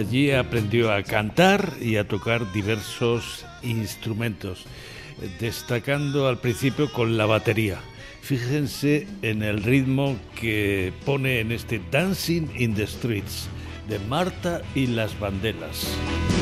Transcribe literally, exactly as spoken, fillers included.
Allí aprendió a cantar y a tocar diversos instrumentos, destacando al principio con la batería. Fíjense en el ritmo que pone en este Dancing in the Streets de Marta y las Banderas.